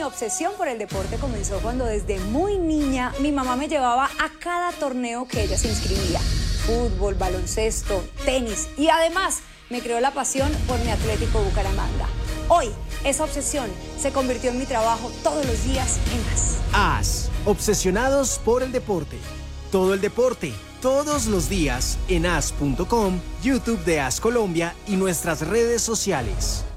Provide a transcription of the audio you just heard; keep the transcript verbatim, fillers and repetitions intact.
mi obsesión por el deporte comenzó cuando desde muy niña mi mamá me llevaba a cada torneo que ella se inscribía. Fútbol, baloncesto, tenis y además me creó la pasión por mi Atlético Bucaramanga. Hoy, esa obsesión se convirtió en mi trabajo todos los días en AS. AS, obsesionados por el deporte. Todo el deporte, todos los días en as punto com, YouTube de AS Colombia y nuestras redes sociales.